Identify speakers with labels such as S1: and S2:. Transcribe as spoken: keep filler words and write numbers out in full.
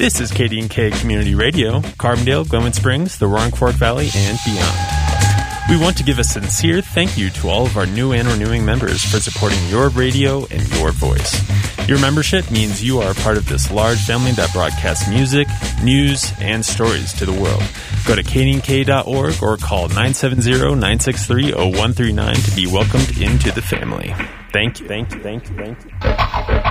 S1: This is K D and K Community Radio, Carbondale, Glenwood Springs, the Roaring Fork Valley, and beyond. We want to give a sincere thank you to all of our new and renewing members for supporting your radio and your voice. Your membership means you are a part of this large family that broadcasts music, news, and stories to the world. Go to k d n k dot org or call nine seven zero, nine six three, zero one three nine to be welcomed into the family. Thank you, thank you, thank you, thank you.